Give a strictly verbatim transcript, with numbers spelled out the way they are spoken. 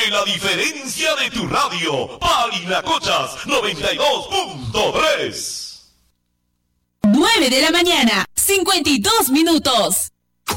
Oye la diferencia de tu radio. Parinacochas noventa y dos punto tres. nueve de la mañana, cincuenta y dos minutos.